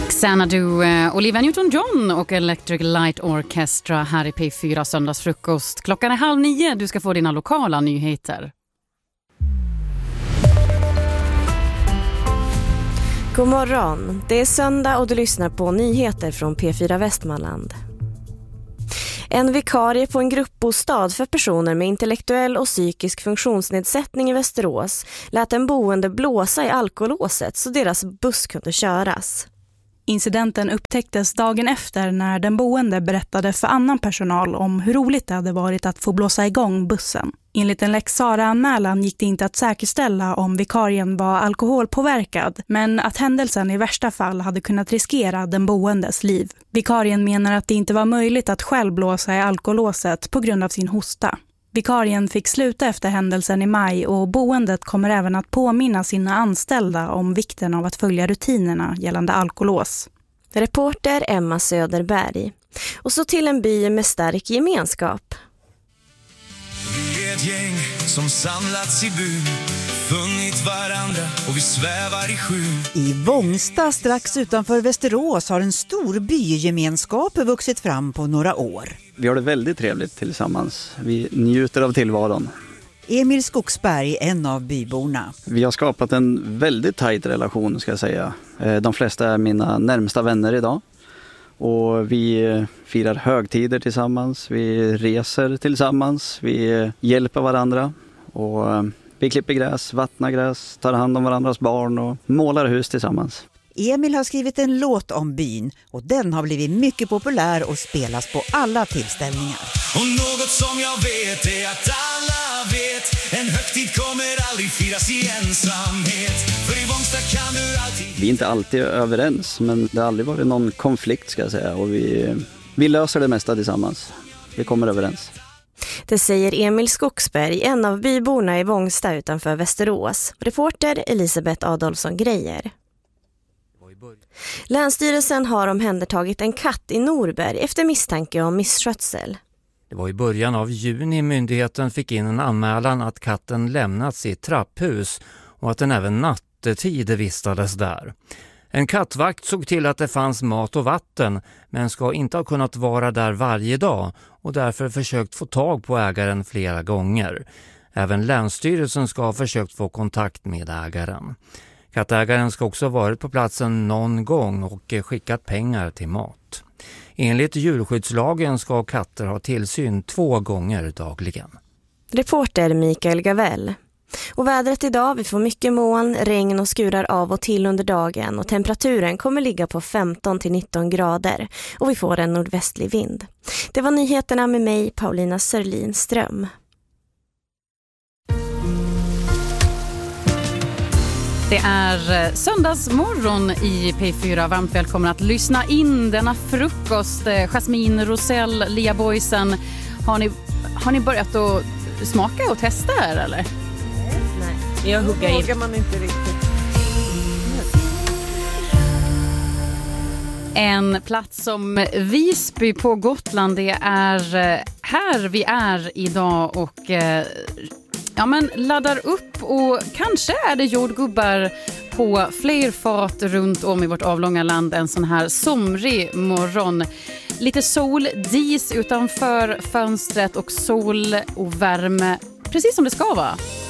Xanadu, Olivia Newton-John och Electric Light Orchestra här i P4 Söndagsfrukost. Klockan är 8:30, du ska få dina lokala nyheter. God morgon, det är söndag och du lyssnar på nyheter från P4 Västmanland. En vikarie på en gruppbostad för personer med intellektuell och psykisk funktionsnedsättning i Västerås lät en boende blåsa i alkolåset så deras buss kunde köras. Incidenten upptäcktes dagen efter när den boende berättade för annan personal om hur roligt det hade varit att få blåsa igång bussen. Enligt en Lex Sarah-anmälan gick det inte att säkerställa om vikarien var alkoholpåverkad, men att händelsen i värsta fall hade kunnat riskera den boendes liv. Vikarien menar att det inte var möjligt att själv blåsa i alkolåset på grund av sin hosta. Vikarien fick sluta efter händelsen i maj och boendet kommer även att påminna sina anställda om vikten av att följa rutinerna gällande alkolås. Reporter Emma Söderberg. Och så till en by med stark gemenskap. Vi är ett gäng som samlats i byn, funnit varandra och vi svävar i skyn. I Vångsta strax utanför Västerås har en stor bygemenskap vuxit fram på några år. Vi har det väldigt trevligt tillsammans. Vi njuter av tillvaron. Emil Skogsberg, en av byborna. Vi har skapat en väldigt tajt relation ska jag säga. De flesta är mina närmsta vänner idag. Och vi firar högtider tillsammans, vi reser tillsammans, vi hjälper varandra. Och vi klipper gräs, vattnar gräs, tar hand om varandras barn och målar hus tillsammans. Emil har skrivit en låt om byn och den har blivit mycket populär och spelas på alla tillställningar. Och något som jag vet är att alla vet, en högtid kommer aldrig firas i ensamhet. För i Vångsta kan du alltid... Vi är inte alltid överens, men det har aldrig varit någon konflikt ska jag säga. Och vi löser det mesta tillsammans. Vi kommer överens. Det säger Emil Skogsberg, en av byborna i Vångsta utanför Västerås. Reporter Elisabeth Adolfsson Grejer. Länsstyrelsen har omhändertagit en katt i Norberg efter misstanke om misskötsel. Det var i början av juni myndigheten fick in en anmälan att katten lämnats i ett trapphus och att den även nattetid vistades där. En kattvakt såg till att det fanns mat och vatten men ska inte ha kunnat vara där varje dag och därför försökt få tag på ägaren flera gånger. Även Länsstyrelsen ska ha försökt få kontakt med ägaren. Kattägaren ska också ha varit på platsen någon gång och skickat pengar till mat. Enligt djurskyddslagen ska katter ha tillsyn 2 gånger dagligen. Reporter Mikael Gavell. Och vädret idag, vi får mycket moln, regn och skurar av och till under dagen och temperaturen kommer ligga på 15-19 grader och vi får en nordvästlig vind. Det var nyheterna med mig, Paulina Sörlin-Ström. Det är söndagsmorgon i P4. Varmt välkommen att lyssna in denna frukost. Jasmin, Rosell, Lia Boysen. Har ni börjat att smaka och testa här eller? Nej, jag huggar in. Vågar man inte riktigt. En plats som Visby på Gotland, det är här vi är idag och laddar upp och kanske är det jordgubbar på fler fat runt om i vårt avlånga land en sån här somrig morgon. Lite sol, dis utanför fönstret och sol och värme, precis som det ska vara.